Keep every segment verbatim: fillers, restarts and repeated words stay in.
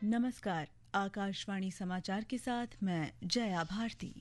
नमस्कार। आकाशवाणी समाचार के साथ मैं जया भारती।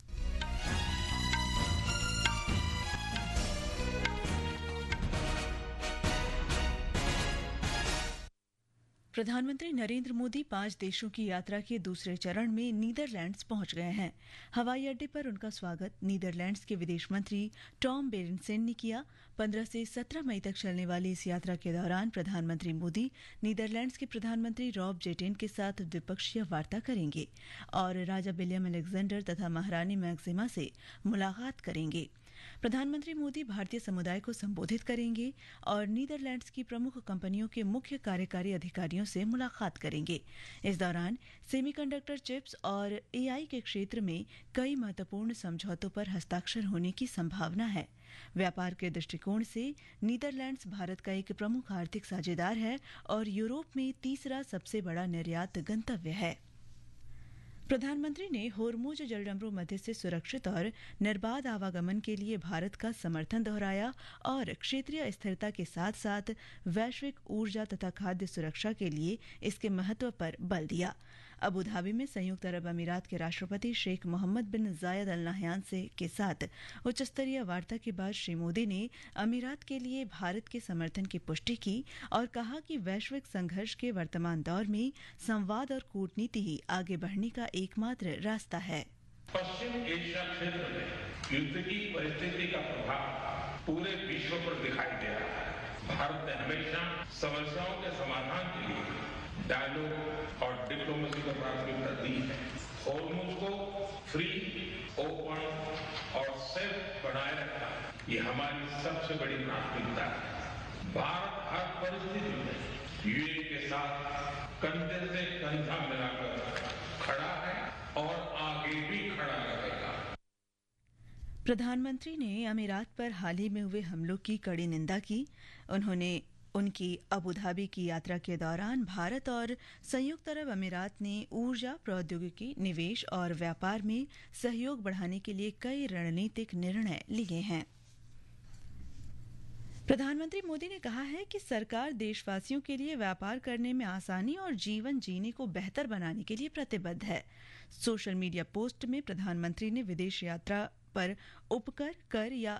प्रधानमंत्री नरेंद्र मोदी पांच देशों की यात्रा के दूसरे चरण में नीदरलैंड्स पहुंच गए हैं। हवाई अड्डे पर उनका स्वागत नीदरलैंड्स के विदेश मंत्री टॉम बेरेंटसेन ने किया। पंद्रह से सत्रह मई तक चलने वाली इस यात्रा के दौरान प्रधानमंत्री मोदी नीदरलैंड्स के प्रधानमंत्री रॉब जेटेन के साथ द्विपक्षीय वार्ता करेंगे और राजा विलियम अलेक्जेंडर तथा महारानी मैक्सिमा से मुलाकात करेंगे। प्रधानमंत्री मोदी भारतीय समुदाय को संबोधित करेंगे और नीदरलैंड्स की प्रमुख कंपनियों के मुख्य कार्यकारी अधिकारियों से मुलाकात करेंगे। इस दौरान सेमीकंडक्टर चिप्स और एआई के क्षेत्र में कई महत्वपूर्ण समझौतों पर हस्ताक्षर होने की संभावना है। व्यापार के दृष्टिकोण से नीदरलैंड्स भारत का एक प्रमुख आर्थिक साझेदार है और यूरोप में तीसरा सबसे बड़ा निर्यात गंतव्य है। प्रधानमंत्री ने होर्मुज जलडंबरू मध्य से सुरक्षित और निर्बाध आवागमन के लिए भारत का समर्थन दोहराया और क्षेत्रीय स्थिरता के साथ साथ वैश्विक ऊर्जा तथा खाद्य सुरक्षा के लिए इसके महत्व पर बल दिया। अबू धाबी में संयुक्त अरब अमीरात के राष्ट्रपति शेख मोहम्मद बिन जायद अल नहयान से के साथ उच्च स्तरीय वार्ता के बाद श्री मोदी ने अमीरात के लिए भारत के समर्थन की पुष्टि की और कहा कि वैश्विक संघर्ष के वर्तमान दौर में संवाद और कूटनीति ही आगे बढ़ने का एकमात्र रास्ता है। पश्चिम एशिया क्षेत्र में युद्ध की परिस्थिति का प्रभाव पूरे विश्व पर दिखाई दे रहा है। भारत ने हमेशा समस्याओं के समाधान के लिए डायलॉग और डिप्लोमेसी को प्राथमिकता दी है। होर्मुज को फ्री, ओपन और सेफ बनाए रखना ये हमारी सबसे बड़ी प्राथमिकता है। भारत हर परिस्थिति में यूएई के साथ कंधे से कंधा मिलाकर खड़ा है और आगे भी खड़ा रहेगा। प्रधानमंत्री ने अमीरात पर हाल ही में हुए हमलों की कड़ी निंदा की। उन्होंने उनकी अबू धाबी की यात्रा के दौरान भारत और संयुक्त अरब अमीरात ने ऊर्जा, प्रौद्योगिकी, निवेश और व्यापार में सहयोग बढ़ाने के लिए कई रणनीतिक निर्णय लिए हैं। प्रधानमंत्री मोदी ने कहा है कि सरकार देशवासियों के लिए व्यापार करने में आसानी और जीवन जीने को बेहतर बनाने के लिए प्रतिबद्ध है। सोशल मीडिया पोस्ट में प्रधानमंत्री ने विदेश यात्रा पर उपकर, कर या